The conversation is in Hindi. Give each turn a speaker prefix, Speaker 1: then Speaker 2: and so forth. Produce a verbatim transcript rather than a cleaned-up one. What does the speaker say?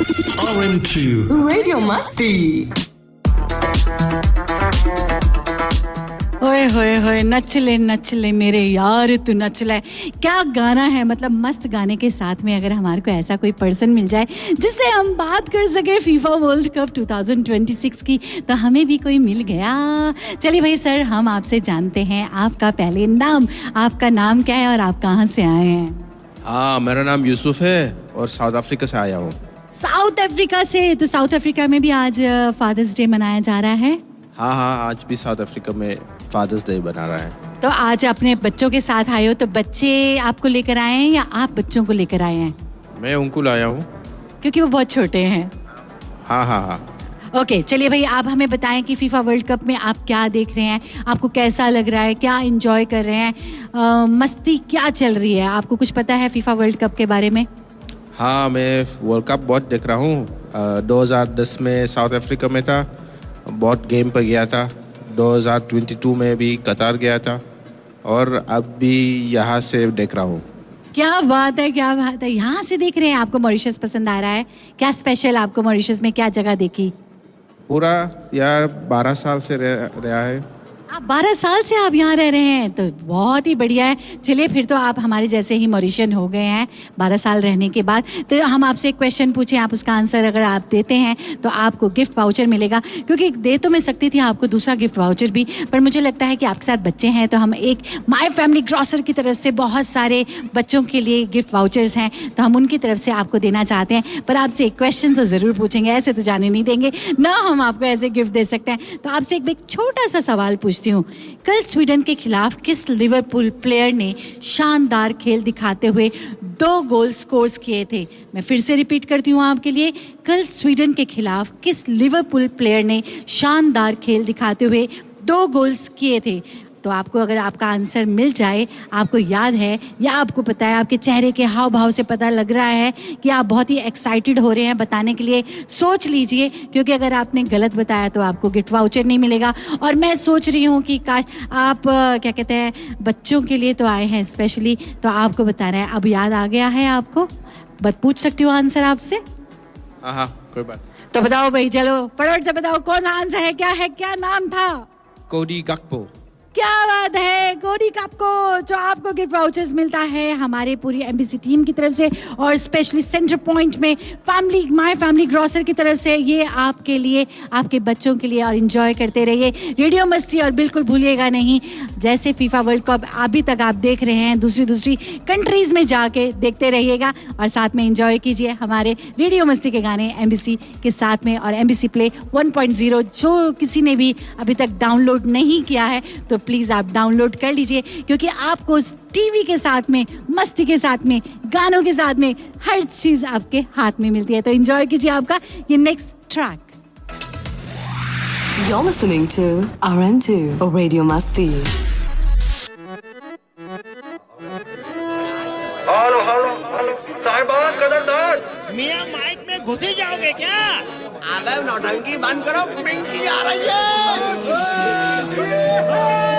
Speaker 1: R M two
Speaker 2: Radio Masti.
Speaker 3: ओए होए होए नच ले नच ले मेरे यार तू नच ले, क्या गाना है। मतलब मस्त गाने के साथ में अगर हमारे को ऐसा कोई पर्सन मिल जाए जिससे हम बात कर सके फीफा वर्ल्ड कप दो हज़ार छब्बीस की, तो हमें भी कोई मिल गया। चलिए भाई सर, हम आपसे जानते हैं आपका पहले नाम, आपका नाम क्या है और आप कहाँ से आए हैं?
Speaker 4: हाँ, मेरा नाम यूसुफ है और साउथ अफ्रीका से आया हूँ।
Speaker 3: साउथ अफ्रीका से? तो साउथ अफ्रीका में भी आज फादर्स डे मनाया जा रहा है?
Speaker 4: हाँ हाँ, आज भी साउथ अफ्रीका में फादर्स डे बना रहा है।
Speaker 3: तो आज अपने बच्चों के साथ आए हो, तो बच्चे आपको लेकर आए हैं या आप बच्चों को लेकर आए हैं?
Speaker 4: मैं उनको लाया हूँ
Speaker 3: क्योंकि वो बहुत छोटे हैं।
Speaker 4: हाँ हाँ हाँ।
Speaker 3: ओके, चलिए भाई, आप हमें बताएं कि फीफा वर्ल्ड कप में आप क्या देख रहे हैं, आपको कैसा लग रहा है, क्या एंजॉय कर रहे हैं, आ, मस्ती क्या चल रही है, आपको कुछ पता है फीफा वर्ल्ड कप के बारे में?
Speaker 4: हाँ, मैं वर्ल्ड कप बहुत देख रहा हूँ। दो हज़ार दस में साउथ अफ्रीका में था, बहुत गेम पर गया था। दो हज़ार बाईस में भी कतार गया था और अब भी यहाँ से देख रहा हूँ।
Speaker 3: क्या बात है, क्या बात है, यहाँ से देख रहे हैं। आपको मॉरिशस पसंद आ रहा है? क्या स्पेशल आपको मॉरिशस में, क्या जगह देखी?
Speaker 4: पूरा यार बारह साल से रह, रहा है।
Speaker 3: आप बारह साल से आप यहाँ रह रहे हैं, तो बहुत ही बढ़िया है। चलिए फिर तो आप हमारे जैसे ही मॉरिशियन हो गए हैं बारह साल रहने के बाद। तो हम आपसे एक क्वेश्चन पूछें, आप उसका आंसर अगर आप देते हैं तो आपको गिफ्ट वाउचर मिलेगा। क्योंकि दे तो मैं सकती थी आपको दूसरा गिफ्ट वाउचर भी, पर मुझे लगता है कि आपके साथ बच्चे हैं तो हम एक माय फैमिली ग्रॉसर की तरफ से बहुत सारे बच्चों के लिए गिफ्ट वाउचर्स हैं, तो हम उनकी तरफ से आपको देना चाहते हैं। पर आपसे एक क्वेश्चन तो ज़रूर पूछेंगे, ऐसे तो जाने नहीं देंगे ना, हम आपको ऐसे गिफ्ट दे सकते हैं। तो आपसे एक, एक छोटा सा सवाल पूछती हूँ। कल स्वीडन के खिलाफ किस लिवरपूल प्लेयर ने शानदार खेल दिखाते हुए दो गोल स्कोर्स किए थे? मैं फिर से रिपीट करती हूँ आपके लिए। कल स्वीडन के खिलाफ किस लिवरपूल प्लेयर ने शानदार खेल दिखाते हुए दो गोल्स किए थे? तो आपको अगर आपका आंसर मिल जाए, आपको याद है या आपको पता है, आपके चेहरे के हाव भाव से पता लग रहा है कि आप बहुत ही एक्साइटेड हो रहे हैं बताने के लिए, सोच लीजिए। क्योंकि अगर आपने गलत बताया तो आपको गिफ्ट वाउचर नहीं मिलेगा। और मैं सोच रही हूँ कि काश आप क्या कहते हैं, बच्चों के लिए तो आए हैं स्पेशली, तो आपको बताना है। अब याद आ गया है आपको? बस पूछ सकती हूँ आंसर आपसे?
Speaker 4: हाँ हाँ, कोई बात।
Speaker 3: तो बताओ भाई, चलो फटाफट से बताओ कौन आंसर है, क्या है, क्या नाम था?
Speaker 4: कोडी गक्पो।
Speaker 3: क्या बात है, कोडी गक्पो, जो आपको गिफ्ट वाउचर्स मिलता है हमारे पूरी एमबीसी टीम की तरफ से और स्पेशली सेंटर पॉइंट में फैमिली माय फैमिली ग्रॉसर की तरफ से। ये आपके लिए, आपके बच्चों के लिए। और एंजॉय करते रहिए रेडियो मस्ती। और बिल्कुल भूलिएगा नहीं, जैसे फीफा वर्ल्ड कप अभी तक आप देख रहे हैं, दूसरी दूसरी कंट्रीज में जाके देखते रहिएगा और साथ में एंजॉय कीजिए हमारे रेडियो मस्ती के गाने एमबीसी के साथ में। और MBC play one point zero जो किसी ने भी अभी तक डाउनलोड नहीं किया है तो प्लीज़ आप डाउनलोड कर लीजिए, क्योंकि आपको टीवी के साथ में, मस्ती के साथ में, गानों के साथ में हर चीज़ आपके हाथ में मिलती है। तो एंजॉय कीजिए आपका ये next track.
Speaker 2: You're listening to R M two Radio Masti.
Speaker 5: Hello hello hello साहिबान कदरदान,
Speaker 6: मियां माइक में घुस ही जाओगे क्या?
Speaker 5: अबे नौटंकी बंद करो, पिंकी आ रही है।